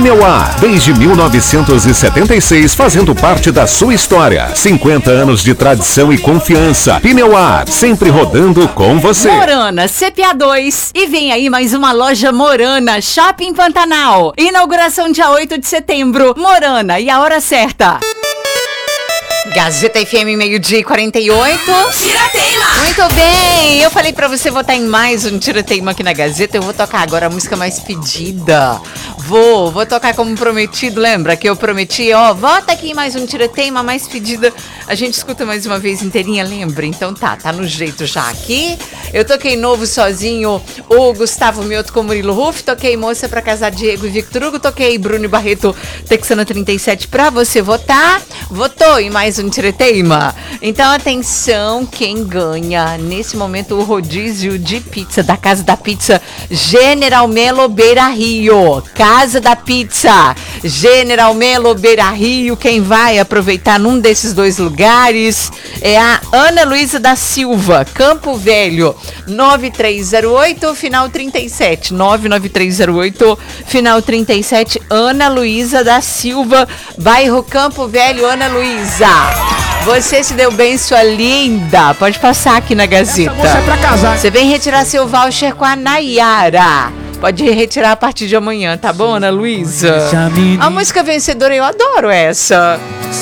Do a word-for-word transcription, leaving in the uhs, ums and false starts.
Pneuar, desde mil novecentos e setenta e seis, fazendo parte da sua história. cinquenta anos de tradição e confiança. Pneuar, sempre rodando com você. Morana, C P A dois. E vem aí mais uma loja Morana, Shopping Pantanal. Inauguração dia oito de setembro. Morana, e a hora certa? Gazeta F M, meio-dia e quarenta e oito. Tira-teima! Muito bem, eu falei pra você votar em mais um Tira-teima aqui na Gazeta. Eu vou tocar agora a música mais pedida. Vou, vou tocar como prometido. Lembra que eu prometi, ó, vota aqui em mais um Tira-teima mais pedida. A gente escuta mais uma vez inteirinha, lembra? Então tá, tá no jeito já aqui. Eu toquei Novo Sozinho, o Gustavo Mioto com Murilo Ruff. Toquei Moça pra Casar, Diego e Victor Hugo. Toquei Bruno e Barreto, Texana trinta e sete pra você votar. Votou em mais um Tira-teima. Então atenção, quem ganha nesse momento o rodízio de pizza da Casa da Pizza General Melo Beira Rio. Casa da Pizza General Melo Beira Rio. Quem vai aproveitar num desses dois lugares é a Ana Luísa da Silva, Campo Velho, nove três zero oito, final trinta e sete, nove nove três zero oito, final trinta e sete, Ana Luísa da Silva, bairro Campo Velho. Ana Luísa, você se deu bem, sua linda. Pode passar aqui na Gazeta. Essa moça é pra casar. Você vem retirar seu voucher com a Nayara. Pode retirar a partir de amanhã, tá bom, Ana Luísa? A música vencedora, eu adoro essa.